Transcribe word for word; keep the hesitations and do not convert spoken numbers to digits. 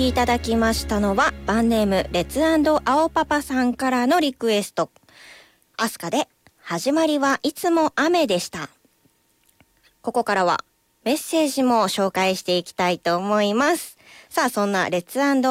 きいただきましたのはバンネームレッツ&青パパさんからのリクエスト、アスカで始まりはいつも雨でした。ここからはメッセージも紹介していきたいと思います。さあ、そんなレッツ&